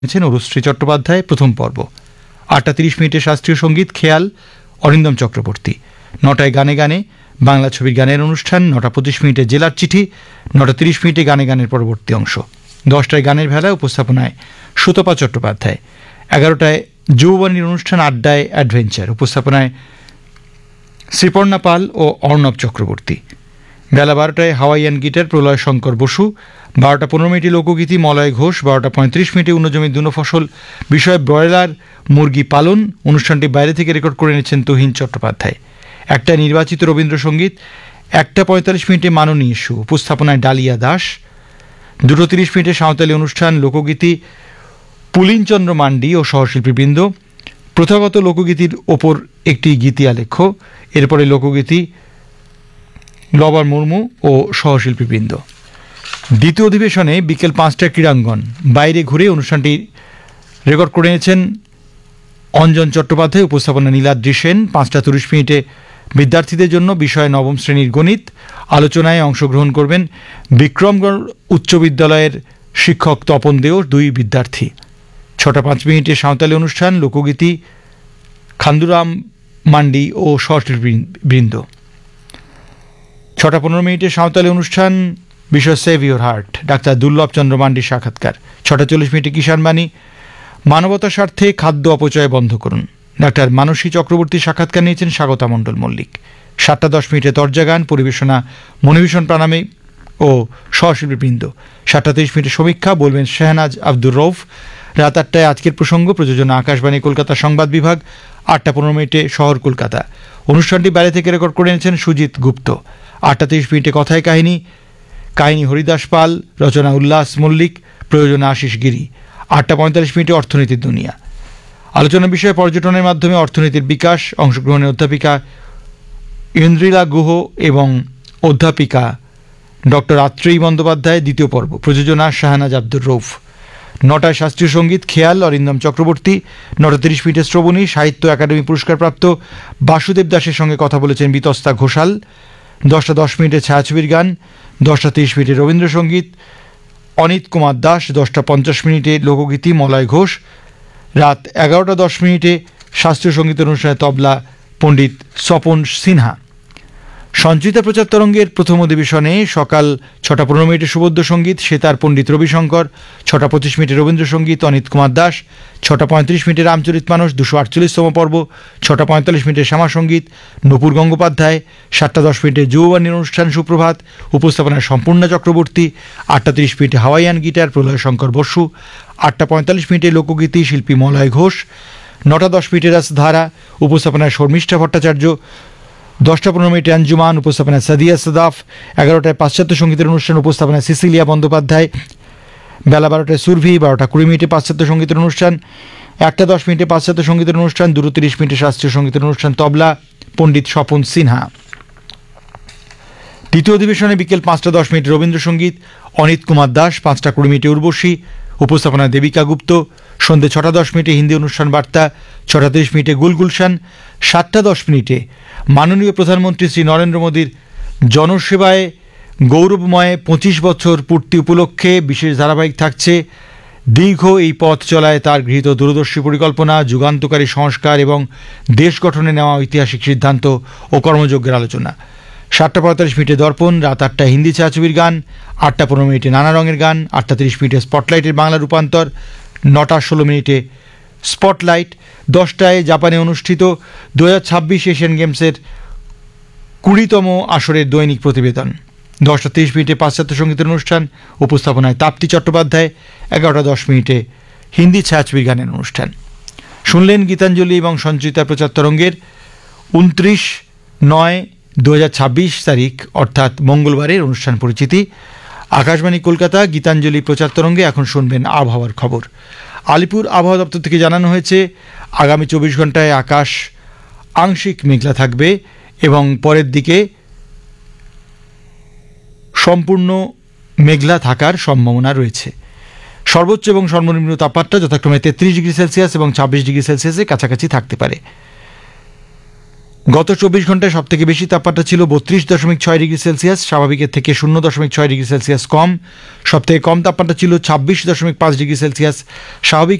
অনুশ্রী চট্টোপাধ্যায়। প্রথম পর্ব 8:30 শাস্ত্রীয় সঙ্গীত খেয়াল অরিন্দম চক্রবর্তী। 9টায় গানে গানে বাংলা ছবির গানের অনুষ্ঠান। 9:25 জেলার চিঠি। 9:30 গানে গানের পরবর্তী অংশ। 10টায় গানের ভেলা, উপস্থাপনায় সুতপা চট্টোপাধ্যায়। 11টায় যৌবনীর অনুষ্ঠান আড্ডায় অ্যাডভেঞ্চার, উপস্থাপনায় শ্রীপর্ণা পাল ও অর্ণব চক্রবর্তী। বেলা 12টায় হাওয়াইয়ান গিটার, প্রলয় শঙ্কর বসু। 12:15 লোকগীতি, মলয় ঘোষ। 12:35 উন্নজমির দুনো ফসল বিষয়ে ব্রয়লার মুরগি পালন। অনুষ্ঠানটি বাইরে থেকে রেকর্ড করে নিয়েছেন তুহিন চট্টোপাধ্যায়। 1টায় নির্বাচিত রবীন্দ্রসঙ্গীত। 1:45 মাননীয় ইস্যু, উপস্থাপনায় ডালিয়া দাস। 2:30 সাঁওতালি অনুষ্ঠান লোকগীতি, পুলিনচন্দ্র মান্ডি ও সহশিল্পীবৃন্দ। প্রথাগত লোকগীতির ওপর একটি গীতি আলেখ্য। এরপরে লোকগীতি, লবার মুর্মু ও সহশিল্পীবৃন্দ। দ্বিতীয় অধিবেশনে বিকেল 5টায় ক্রীড়াঙ্গন, বাইরে ঘুরে অনুষ্ঠানটি রেকর্ড করে নিয়েছেন অঞ্জন চট্টোপাধ্যায়, উপস্থাপনা নীলাদ্রি সেন। 5:30 বিদ্যার্থীদের জন্য বিষয় নবম শ্রেণীর গণিত। আলোচনায় অংশগ্রহণ করবেন বিক্রমগড় উচ্চ বিদ্যালয়ের শিক্ষক তপন দেও, 2 বিদ্যার্থী। 6:05 সাঁওতালি অনুষ্ঠান লোকগীতি, খান্দুরাম মান্ডি ও সহশিল্পীবৃন্দ। 6:15 সাঁওতালি অনুষ্ঠান বিষয় সেভ ইউর হার্ট, ডাক্তার দুর্লভ চন্দ্র মান্ডির সাক্ষাৎকার। 6:40 কিষাণবাণী, মানবতার স্বার্থে খাদ্য অপচয় বন্ধ করুন, ডাক্তার মানসী চক্রবর্তীর সাক্ষাৎকার নিয়েছেন স্বাগতা মণ্ডল মল্লিক। 7:10 তর্জা গান, পরিবেশনা মনিভূষণ প্রাণামী ও সহশিল্পীবৃন্দ। 7:30 সমীক্ষা, বলবেন শেহনাজ আব্দুর রৌফ। রাত 8টায় আজকের প্রসঙ্গ, প্রযোজনা আকাশবাণী কলকাতা সংবাদ বিভাগ। 8:15 শহর কলকাতা। অনুষ্ঠানটি বাইরে থেকে রেকর্ড করে নিয়েছেন সুজিত গুপ্ত। 8:30 কথায় কাহিনী, কাহিনী হরিদাস পাল, রচনা উল্লাস মল্লিক, প্রয়োজনা আশিস গিরি। 8:45 অর্থনীতির দুনিয়া। আলোচনা বিষয়ে পর্যটনের মাধ্যমে অর্থনীতির বিকাশ, অংশগ্রহণে অধ্যাপিকা ইন্দ্রিলা গুহ এবং অধ্যাপিকা ডক্টর আত্রেয়ী বন্দ্যোপাধ্যায়। দ্বিতীয় পর্ব, প্রযোজনা শাহনাজ আব্দুর রৌফ। 9টায় শাস্ত্রীয় সঙ্গীত খেয়াল অরিন্দম চক্রবর্তী। 9:30 শ্রবণী, সাহিত্য একাডেমি পুরস্কারপ্রাপ্ত বাসুদেব দাসের সঙ্গে কথা বলেছেন বিতস্তা ঘোষাল। 10:10 ছায়াছবির গান। 10:30 রবীন্দ্রসঙ্গীত, অনিত কুমার দাস। 10:50 লোকগীতি, মলয় ঘোষ। রাত 11:10 শাস্ত্রীয় সঙ্গীত অনুষ্ঠানে তবলা পণ্ডিত স্বপন সিনহা। সঞ্চিতা প্রচার তরঙ্গের প্রথম অধিবেশনে সকাল 6:15 সুবোধ্য সঙ্গীত, সেতার পণ্ডিত রবিশঙ্কর। 6:25 রবীন্দ্রসঙ্গীত, অনিত কুমার দাস। 6:35 রামচরিত মানস 248তম পর্ব। 6:45 শ্যামা সঙ্গীত, নূপুর গঙ্গোপাধ্যায়। 7:10 যৌবনীর অনুষ্ঠান সুপ্রভাত, উপস্থাপনায় সম্পূর্ণা চক্রবর্তী। 8:30 হাওয়াইয়ান গিটার, প্রলয় শঙ্কর বসু। 8:45 লোকগীতি, শিল্পী মলয় ঘোষ। 9:10 রাসধারা, উপস্থাপনায় শর্মিষ্ঠা ভট্টাচার্য। 10:15 আঞ্জুমান, উপস্থাপনায় সাদিয়া সাদাফ। 11টায় পাশ্চাত্য সঙ্গীতের অনুষ্ঠান, উপস্থাপনায় সিসিলিয়া বন্দ্যোপাধ্যায়। বেলা 12টায় সুরভি। 12:20 পাশ্চাত্য সঙ্গীতের অনুষ্ঠান। 1:10 পাশ্চাত্য সঙ্গীতের অনুষ্ঠান। 2:30 শাস্ত্রীয় সঙ্গীতের অনুষ্ঠান, তবলা পণ্ডিত স্বপন সিনহা। দ্বিতীয় অধিবেশনে বিকেল 5:10 রবীন্দ্রসঙ্গীত, অনিত কুমার দাস। 5:20 উর্বশী, উপস্থাপনায় দেবিকা গুপ্ত। সন্ধ্যে 6:10 হিন্দি অনুষ্ঠান বার্তা। 6:30 গুলগুলশান। 7:10 মাননীয় প্রধানমন্ত্রী শ্রী নরেন্দ্র মোদীর জনসেবায় গৌরবময় 25 বছর পূর্তি উপলক্ষে বিশেষ ধারাবাহিক থাকছে দীর্ঘ এই পথ চলায় তার গৃহীত দূরদর্শী পরিকল্পনা, যুগান্তকারী সংস্কার এবং দেশ গঠনে নেওয়া ঐতিহাসিক সিদ্ধান্ত ও কর্মযজ্ঞের আলোচনা। 7:45 দর্পণ। রাত 8টায় হিন্দি ছায়াছবির গান। 8:15 নানা রঙের গান। 8:30 স্পটলাইটের বাংলা রূপান্তর। 9:16 স্পটলাইট। 10টায় জাপানে অনুষ্ঠিত 2026 এশিয়ান গেমসের 20তম আসরের দৈনিক প্রতিবেদন। 10:30 পাশ্চাত্য সঙ্গীতের অনুষ্ঠান, উপস্থাপনায় তাপ্তি চট্টোপাধ্যায়। 11:10 হিন্দি ছায়াছবির গানের অনুষ্ঠান। শুনলেন গীতাঞ্জলি এবং সঞ্চিতা প্রচার তরঙ্গের 29/9/2026 তারিখ অর্থাৎ মঙ্গলবারের অনুষ্ঠান পরিচিতি। আকাশবাণী কলকাতা গীতাঞ্জলি প্রচার তরঙ্গে এখন শুনবেন আবহাওয়ার খবর। আলিপুর আবহাওয়া দপ্তর থেকে জানানো হয়েছে আগামী 24 ঘন্টায় আকাশ আংশিক মেঘলা থাকবে এবং পরের দিকে সম্পূর্ণ মেঘলা থাকার সম্ভাবনা রয়েছে। সর্বোচ্চ এবং সর্বনিম্ন তাপমাত্রা যথাক্রমে 33 ডিগ্রি সেলসিয়াস এবং 26 ডিগ্রি সেলসিয়াসের কাছাকাছি থাকতে পারে। গত 24 ঘন্টায় সবথেকে বেশি তাপমাত্রা ছিল 32.6 ডিগ্রি সেলসিয়াস, স্বাভাবিকের থেকে 0.6 ডিগ্রি সেলসিয়াস কম। সবথেকে কম তাপমাত্রা ছিল 26.5 ডিগ্রি সেলসিয়াস, স্বাভাবিক